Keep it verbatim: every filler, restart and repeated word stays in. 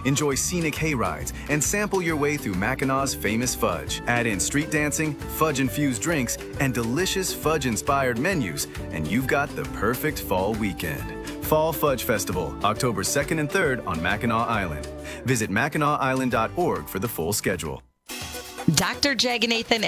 Enjoy scenic hay rides and sample your way through Mackinaw's famous fudge. Add in street dancing, fudge-infused drinks, and delicious fudge-inspired menus, and you've got the perfect fall weekend. Fall Fudge Festival, October second and third on Mackinac Island. Visit mackinac island dot org for the full schedule. Doctor Jaganathan